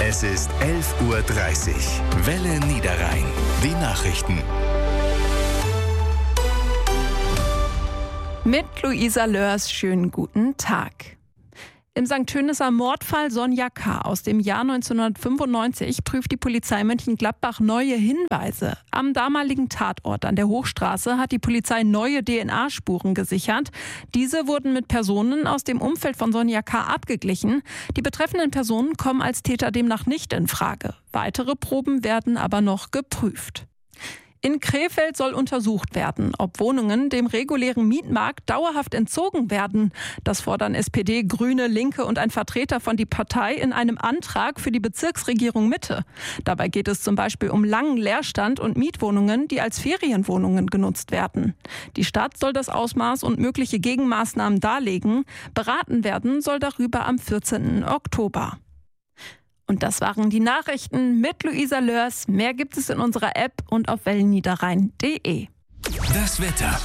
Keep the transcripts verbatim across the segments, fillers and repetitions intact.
Es ist elf Uhr dreißig. Welle Niederrhein. Die Nachrichten. Mit Luisa Lörs, schönen guten Tag. Im Sankt Tönisser Mordfall Sonja K. aus dem Jahr neunzehnhundertfünfundneunzig prüft die Polizei Mönchengladbach neue Hinweise. Am damaligen Tatort an der Hochstraße hat die Polizei neue D N A-Spuren gesichert. Diese wurden mit Personen aus dem Umfeld von Sonja K. abgeglichen. Die betreffenden Personen kommen als Täter demnach nicht in Frage. Weitere Proben werden aber noch geprüft. In Krefeld soll untersucht werden, ob Wohnungen dem regulären Mietmarkt dauerhaft entzogen werden. Das fordern S P D, Grüne, Linke und ein Vertreter von die Partei in einem Antrag für die Bezirksregierung Mitte. Dabei geht es zum Beispiel um langen Leerstand und Mietwohnungen, die als Ferienwohnungen genutzt werden. Die Stadt soll das Ausmaß und mögliche Gegenmaßnahmen darlegen. Beraten werden soll darüber am vierzehnten Oktober. Und das waren die Nachrichten mit Luisa Lörs. Mehr gibt es in unserer App und auf wellenniederrhein punkt de. Das Wetter.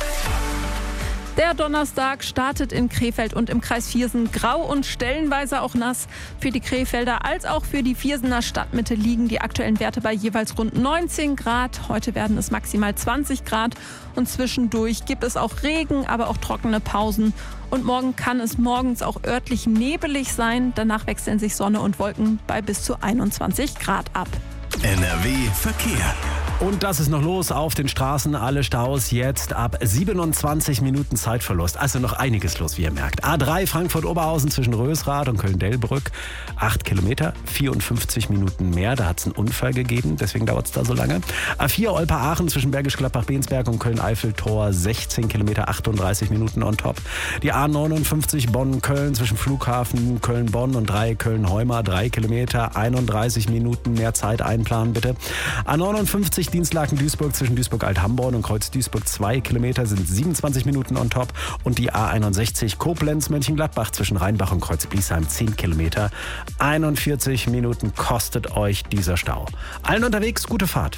Der Donnerstag startet in Krefeld und im Kreis Viersen grau und stellenweise auch nass. Für die Krefelder als auch für die Viersener Stadtmitte liegen die aktuellen Werte bei jeweils rund neunzehn Grad. Heute werden es maximal zwanzig Grad und zwischendurch gibt es auch Regen, aber auch trockene Pausen. Und morgen kann es morgens auch örtlich nebelig sein. Danach wechseln sich Sonne und Wolken bei bis zu einundzwanzig Grad ab. N R W Verkehr. Und das ist noch los auf den Straßen. Alle Staus jetzt ab siebenundzwanzig Minuten Zeitverlust. Also noch einiges los, wie ihr merkt. A drei Frankfurt-Oberhausen zwischen Rösrath und Köln-Delbrück. acht Kilometer, vierundfünfzig Minuten mehr. Da hat es einen Unfall gegeben, deswegen dauert es da so lange. A vier Olper-Aachen zwischen Bergisch Gladbach-Bensberg und Köln-Eifel-Tor. sechzehn Kilometer, achtunddreißig Minuten on top. Die A neunundfünfzig Bonn-Köln zwischen Flughafen Köln-Bonn und drei Köln-Heumar. drei Kilometer, einunddreißig Minuten. Mehr Zeit einplanen bitte. A neunundfünfzig Dienstlaken-Duisburg zwischen Duisburg-Althamborn und Kreuz-Duisburg. zwei Kilometer sind siebenundzwanzig Minuten on top. Und die A einundsechzig Koblenz-Mönchengladbach zwischen Rheinbach und Kreuz-Bliesheim. zehn Kilometer. einundvierzig Minuten kostet euch dieser Stau. Allen unterwegs, gute Fahrt.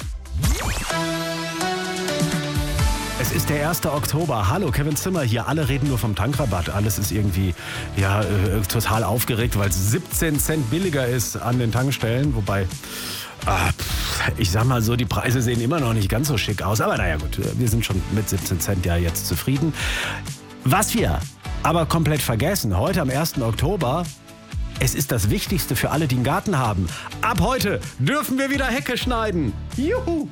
Es ist der erste Oktober. Hallo, Kevin Zimmer hier. Alle reden nur vom Tankrabatt. Alles ist irgendwie ja, äh, total aufgeregt, weil es siebzehn Cent billiger ist an den Tankstellen. Wobei, ah, ich sag mal so, die Preise sehen immer noch nicht ganz so schick aus. Aber naja gut, wir sind schon mit siebzehn Cent ja jetzt zufrieden. Was wir aber komplett vergessen, heute am ersten Oktober... Es ist das Wichtigste für alle, die einen Garten haben. Ab heute dürfen wir wieder Hecke schneiden. Juhu!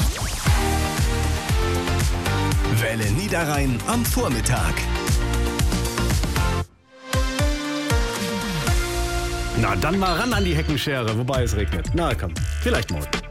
Welle Niederrhein am Vormittag. Na, dann mal ran an die Heckenschere, wobei es regnet. Na komm, vielleicht morgen.